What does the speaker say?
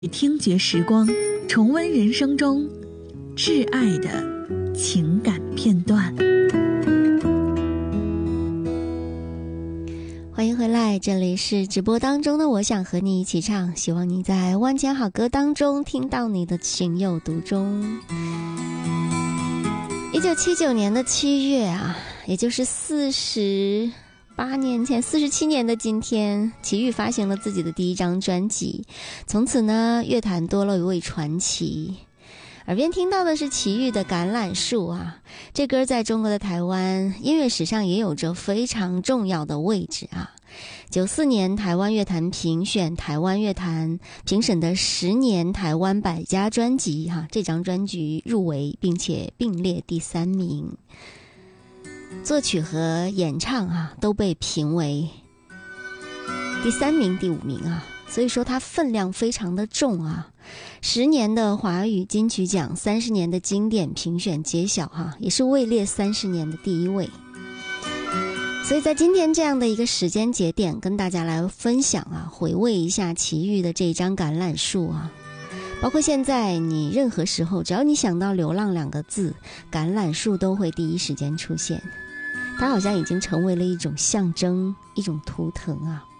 听觉时光，重温人生中挚爱的情感片段。 欢迎回来，这里是直播当中的我想和你一起唱，希望你在万千好歌当中听到你的情有独钟。1979年的7月啊，也就是47年的今天，齐豫发行了自己的第一张专辑，从此呢，乐坛多了一位传奇。耳边听到的是齐豫的《橄榄树》啊，这歌在中国的台湾音乐史上也有着非常重要的位置啊。94年台湾乐坛评选台湾乐坛评审的10年台湾百家专辑哈，这张专辑入围并且并列第3名，作曲和演唱啊都被评为第3名、第5名啊，所以说它分量非常的重啊。10年的华语金曲奖，30年的经典评选揭晓哈，也是位列30年的第1位。所以在今天这样的一个时间节点，跟大家来分享啊，回味一下齐豫的这一张橄榄树啊。包括现在你任何时候，只要你想到流浪2个字，橄榄树都会第一时间出现。它好像已经成为了一种象征，一种图腾啊。